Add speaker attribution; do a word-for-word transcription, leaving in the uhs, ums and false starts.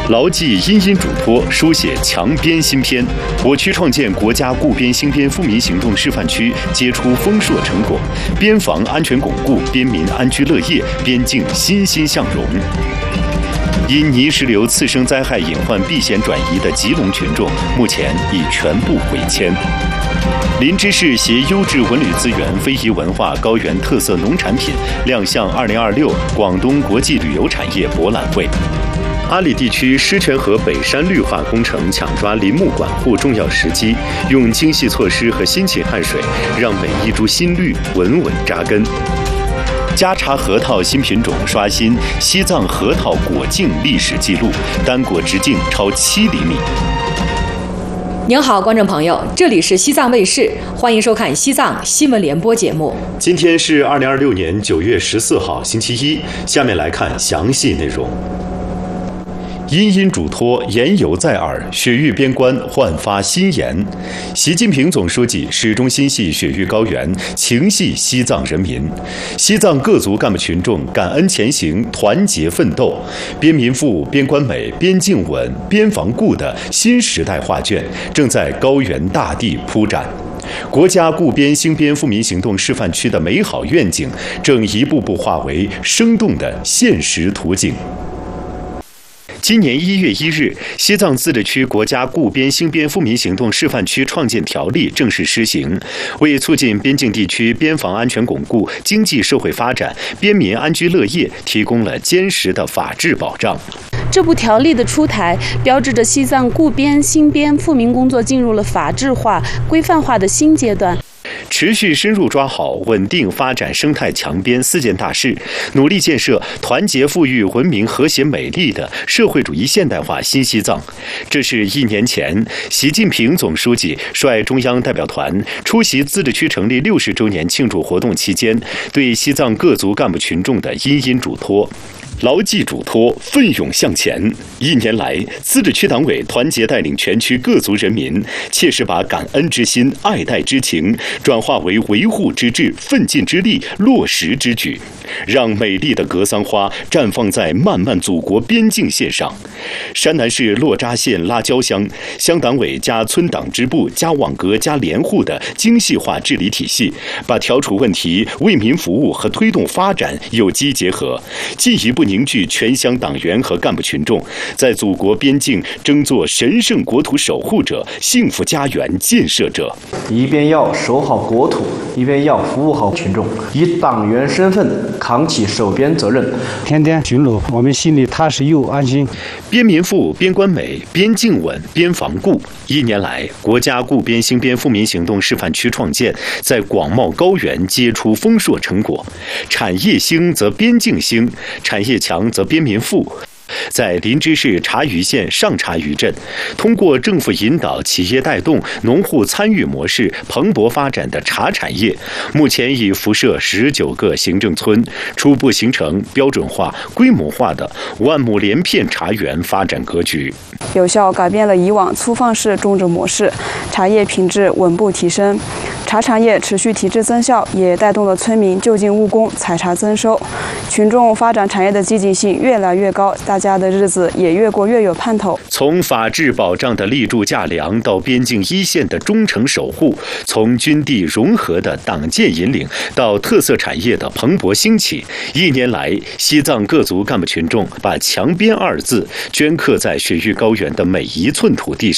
Speaker 1: 牢记殷殷嘱托，书写强边新篇。我区创建国家固边兴边富民行动示范区，结出丰硕成果，边防安全巩固，边民安居乐业，边境欣欣向荣。因泥石流次生灾害隐患避险转移的吉隆群众，目前已全部回迁。林芝市携优质文旅资源、非遗文化、高原特色农产品亮相二零二六广东国际旅游产业博览会。阿里地区狮泉河北山绿化工程抢抓林木管护重要时机，用精细措施和辛勤汗水，让每一株新绿稳稳扎根。嘉茶核桃新品种刷新西藏核桃果径历史记录，单果直径超七厘米。
Speaker 2: 您好，观众朋友，这里是西藏卫视，欢迎收看西藏新闻联播节目。
Speaker 1: 今天是二零二六年九月十四号，星期一。下面来看详细内容。殷殷嘱托，言犹在耳，雪域边关焕发新颜。习近平总书记始终心系雪域高原，情系西藏人民。西藏各族干部群众感恩前行，团结奋斗，边民富、边关美、边境稳、边防固的新时代画卷正在高原大地铺展。国家固边兴边富民行动示范区的美好愿景正一步步化为生动的现实图景。今年一月一日，西藏自治区国家固边兴边富民行动示范区创建条例正式施行，为促进边境地区边防安全巩固、经济社会发展、边民安居乐业提供了坚实的法治保障。
Speaker 3: 这部条例的出台，标志着西藏固边兴边富民工作进入了法治化、规范化的新阶段。
Speaker 1: 持续深入抓好稳定发展生态强边四件大事，努力建设团结富裕、文明和谐美丽的社会主义现代化新西藏。这是一年前习近平总书记率中央代表团出席自治区成立六十周年庆祝活动期间，对西藏各族干部群众的殷殷嘱托。牢记嘱托，奋勇向前。一年来，自治区党委团结带领全区各族人民，切实把感恩之心、爱戴之情转化为维护之志、奋进之力、落实之举，让美丽的格桑花绽放在漫漫祖国边境线上。山南市洛扎县拉焦乡乡党委加村党支部加网格加联户的精细化治理体系，把调处问题、为民服务和推动发展有机结合，进一步凝聚全乡党员和干部群众，在祖国边境争做神圣国土守护者、幸福家园建设者。
Speaker 4: 一边要守好国土，一边要服务好群众，以党员身份扛起守边责任，
Speaker 5: 天天巡逻，我们心里踏实又安心。
Speaker 1: 边民富、边关美、边境稳、边防固。一年来，国家固边兴边富民行动示范区创建，在广袤高原结出丰硕成果。产业兴则边境兴，产业强则边民富。在林芝市茶余县上茶余镇，通过政府引导、企业带动、农户参与模式蓬勃发展的茶产业，目前已辐射十九个行政村，初步形成标准化、规模化的万亩连片茶园发展格局，
Speaker 6: 有效改变了以往粗放式种植模式，茶叶品质稳步提升。茶产业持续提质增效，也带动了村民就近务工、采茶增收，群众发展产业的积极性越来越高，大家的日子也越过越有盼头。
Speaker 1: 从法治保障的立柱架梁到边境一线的忠诚守护，从军地融合的党建引领到特色产业的蓬勃兴起，一年来，西藏各族干部群众把强边二字镌刻在雪域高原的每一寸土地上。